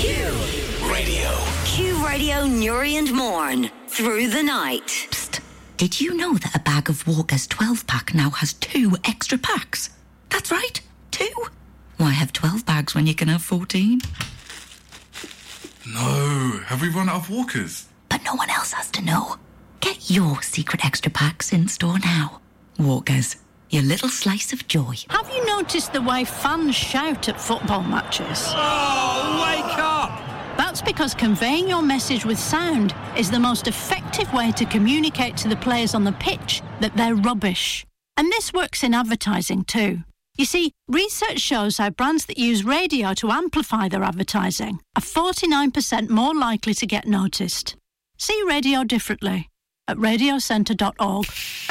Q Radio Newry and Morn. Through the night. Psst. Did you know that a bag of Walker's 12-pack now has 2 extra packs? That's right, 2. Why have 12 bags when you can have 14? No, have we run out of Walkers? But no one else has to know. Get your secret extra packs in store now. Walkers, your little slice of joy. Have you noticed the way fans shout at football matches? Oh, wake up! That's because conveying your message with sound is the most effective way to communicate to the players on the pitch that they're rubbish. And this works in advertising too. You see, research shows how brands that use radio to amplify their advertising are 49% more likely to get noticed. See radio differently at radiocentre.org.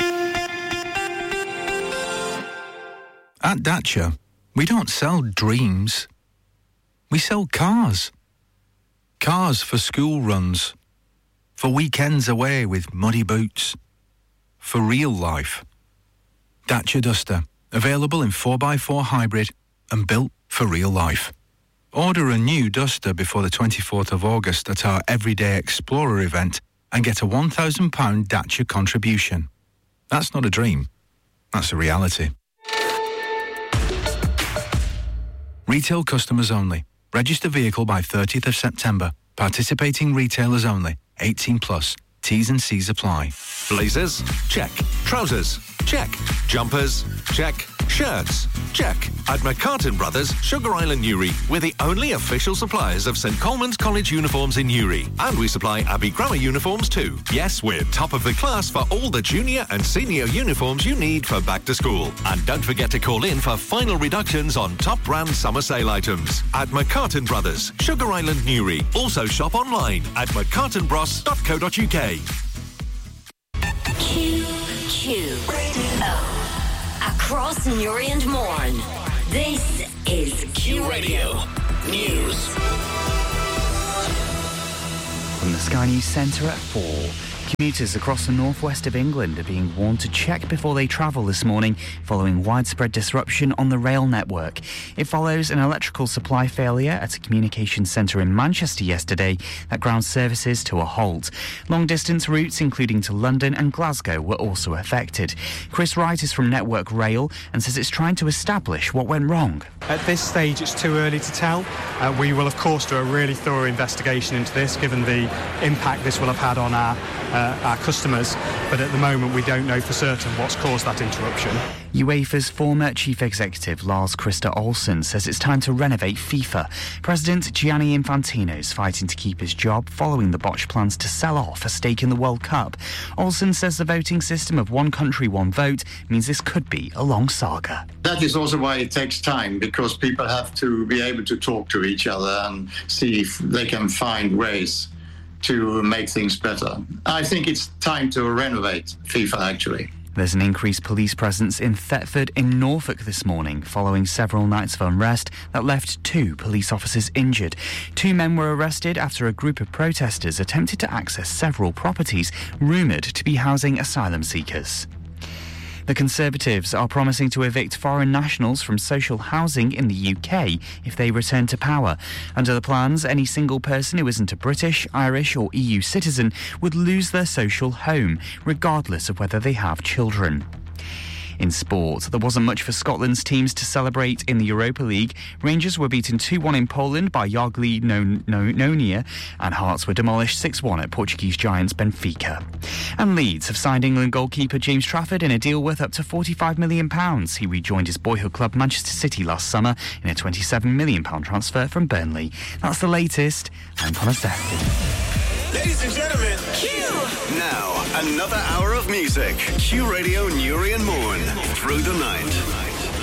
At Dacia, we don't sell dreams. We sell cars. Cars for school runs, for weekends away with muddy boots, for real life. Dacia Duster, available in 4x4 hybrid and built for real life. Order a new Duster before the 24th of August at our Everyday Explorer event and get a £1,000 Dacia contribution. That's not a dream, that's a reality. Retail customers only. Register vehicle by 30th of September. Participating retailers only. 18 plus. T's and C's apply. Blazers? Check. Trousers? Check. Jumpers? Check. Shirts? Check. At McCartan Brothers, Sugar Island Newry, we're the only official suppliers of St Coleman's College uniforms in Newry. And we supply Abbey Grammar uniforms too. Yes, we're top of the class for all the junior and senior uniforms you need for back to school. And don't forget to call in for final reductions on top brand summer sale items. At McCartan Brothers, Sugar Island Newry. Also shop online at mccartanbros.co.uk. Q Radio. Across Newry and Morn. This is Q Radio News. From the Sky News Centre at 4. Commuters across the northwest of England are being warned to check before they travel this morning following widespread disruption on the rail network. It follows an electrical supply failure at a communications centre in Manchester yesterday that ground services to a halt. Long-distance routes, including to London and Glasgow, were also affected. Chris Wright is from Network Rail and says it's trying to establish what went wrong. At this stage, it's too early to tell. We will, of course, do a really thorough investigation into this, given the impact this will have had on our customers, but at the moment we don't know for certain what's caused that interruption. UEFA's former chief executive Lars Christer Olsen says it's time to renovate FIFA. President Gianni Infantino is fighting to keep his job following the botched plans to sell off a stake in the World Cup. Olsen says the voting system of one country, one vote means this could be a long saga. That is also why it takes time, because people have to be able to talk to each other and see if they can find ways to make things better. I think it's time to renovate FIFA, actually. There's an increased police presence in Thetford in Norfolk this morning following several nights of unrest that left 2 police officers injured. 2 men were arrested after a group of protesters attempted to access several properties rumoured to be housing asylum seekers. The Conservatives are promising to evict foreign nationals from social housing in the UK if they return to power. Under the plans, any single person who isn't a British, Irish or EU citizen would lose their social home, regardless of whether they have children. In sport, there wasn't much for Scotland's teams to celebrate in the Europa League. Rangers were beaten 2-1 in Poland by Jagiellonia, and Hearts were demolished 6-1 at Portuguese giants Benfica. And Leeds have signed England goalkeeper James Trafford in a deal worth up to £45 million. He rejoined his boyhood club Manchester City last summer in a £27 million transfer from Burnley. That's the latest. I'm Connor Sefton. Ladies and gentlemen, Q! Now, another hour of music. Q Radio Newry and Morn. Through the night.